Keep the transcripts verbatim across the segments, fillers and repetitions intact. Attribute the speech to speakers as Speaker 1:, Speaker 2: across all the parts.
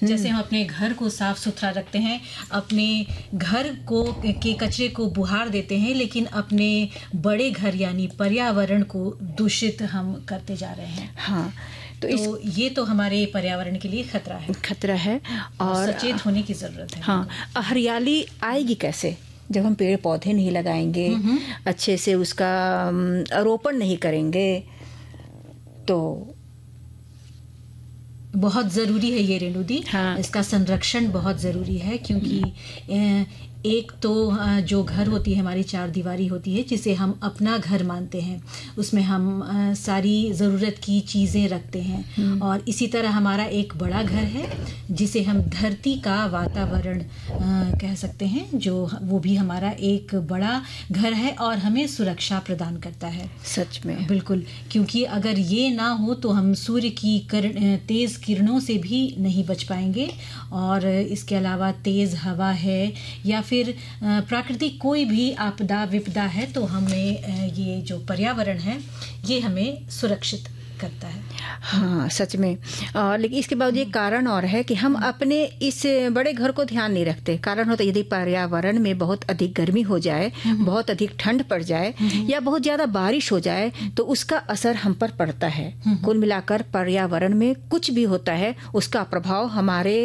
Speaker 1: जैसे हम अपने घर को साफ सुथरा रखते हैं, अपने घर को के कचरे को बुहार देते हैं, लेकिन अपने बड़े घर यानी पर्यावरण को दूषित हम करते जा रहे हैं।
Speaker 2: हाँ, तो,
Speaker 1: तो
Speaker 2: इस
Speaker 1: ये तो हमारे पर्यावरण के लिए खतरा है,
Speaker 2: खतरा है और
Speaker 1: सचेत होने की जरूरत है।
Speaker 2: हाँ, हरियाली आएगी कैसे जब हम पेड़ पौधे नहीं लगाएंगे, अच्छे से उसका रोपण नहीं करेंगे? तो
Speaker 1: बहुत ज़रूरी है ये रेणु दी।
Speaker 2: हाँ।
Speaker 1: इसका संरक्षण बहुत ज़रूरी है, क्योंकि एक तो जो घर होती है हमारी चार दीवारी होती है, जिसे हम अपना घर मानते हैं, उसमें हम सारी ज़रूरत की चीज़ें रखते हैं, और इसी तरह हमारा एक बड़ा घर है जिसे हम धरती का वातावरण कह सकते हैं, जो वो भी हमारा एक बड़ा घर है और हमें सुरक्षा प्रदान करता है।
Speaker 2: सच में
Speaker 1: बिल्कुल, क्योंकि अगर ये ना हो तो हम सूर्य की तेज़ किरणों से भी नहीं बच पाएंगे, और इसके अलावा तेज़ हवा है या फिर प्राकृतिक कोई भी आपदा विपदा है, तो हमें ये जो पर्यावरण है ये हमें सुरक्षित करता है।
Speaker 2: हाँ, सच में। और लेकिन इसके बावजूद एक कारण और है कि हम अपने इस बड़े घर को ध्यान नहीं रखते। कारण होता है यदि पर्यावरण में बहुत अधिक गर्मी हो जाए, बहुत अधिक ठंड पड़ जाए या बहुत ज़्यादा बारिश हो जाए, तो उसका असर हम पर पड़ता है। कुल मिलाकर पर्यावरण में कुछ भी होता है उसका प्रभाव हमारे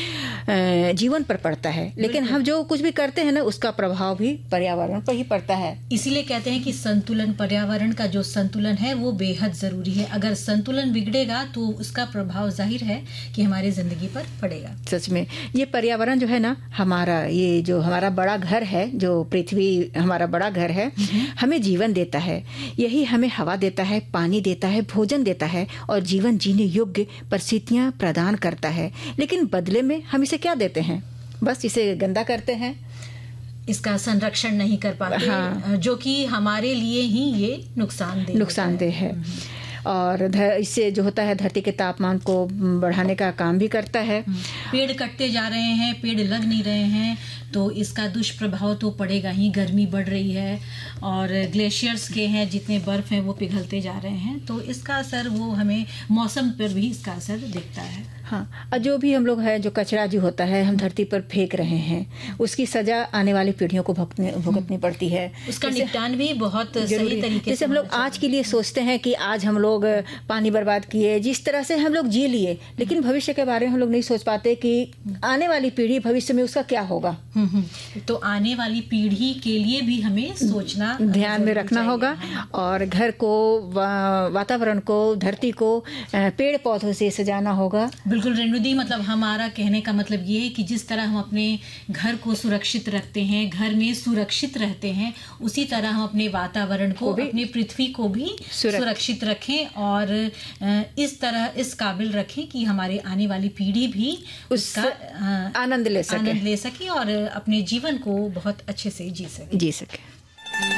Speaker 2: जीवन पर पड़ता है, लेकिन हम जो कुछ भी करते हैं ना उसका प्रभाव भी पर्यावरण पर ही पड़ता है।
Speaker 1: इसीलिए कहते हैं कि संतुलन, पर्यावरण का जो संतुलन है वो बेहद ज़रूरी है। अगर संतुलन बिगड़ेगा तो उसका प्रभाव जाहिर है कि हमारी जिंदगी पर पड़ेगा।
Speaker 2: सच में ये पर्यावरण जो है ना, हमारा ये जो हमारा बड़ा घर है, जो पृथ्वी हमारा बड़ा घर है, हमें जीवन देता है। यही हमें हवा देता है, पानी देता है, भोजन देता है और जीवन जीने योग्य परिस्थितियां प्रदान करता है। लेकिन बदले में हम इसे क्या देते हैं? बस इसे गंदा करते हैं,
Speaker 1: इसका संरक्षण नहीं कर पाते। हाँ। जो कि हमारे लिए ही ये नुकसानदेह
Speaker 2: नुकसानदेह है, और इससे जो होता है धरती के तापमान को बढ़ाने का काम भी करता है।
Speaker 1: पेड़ कटते जा रहे हैं, पेड़ लग नहीं रहे हैं, तो इसका दुष्प्रभाव तो पड़ेगा ही। गर्मी बढ़ रही है और ग्लेशियर्स के हैं जितने बर्फ हैं वो पिघलते जा रहे हैं, तो इसका असर वो हमें मौसम पर भी इसका असर दिखता है।
Speaker 2: हाँ, और जो भी हम लोग है, जो कचरा जो होता है हम धरती पर फेंक रहे हैं, उसकी सजा आने वाली पीढ़ियों को भुगतने भुगतनी पड़ती है।
Speaker 1: उसका निपटान भी बहुत सही तरीके से।
Speaker 2: जैसे हम लोग आज के लिए सोचते हैं कि आज हम लोग पानी बर्बाद किए, जिस तरह से हम लोग जी लिए, लेकिन भविष्य के बारे में हम लोग नहीं सोच पाते कि आने वाली पीढ़ी भविष्य में उसका क्या होगा।
Speaker 1: तो आने वाली पीढ़ी के लिए भी हमें सोचना,
Speaker 2: ध्यान में रखना होगा, और घर को, वातावरण को, धरती को पेड़ पौधों से सजाना होगा।
Speaker 1: बिल्कुल रेणु दी, मतलब हमारा कहने का मतलब ये है कि जिस तरह हम अपने घर को सुरक्षित रखते हैं, घर में सुरक्षित रहते हैं, उसी तरह हम अपने वातावरण को, अपने पृथ्वी को भी सुरक्षित रखें, और इस तरह इस काबिल रखें कि हमारे आने वाली पीढ़ी भी उसका
Speaker 2: आनंद ले सके
Speaker 1: आनंद ले सके और अपने जीवन को बहुत अच्छे से जी सके
Speaker 2: जी सके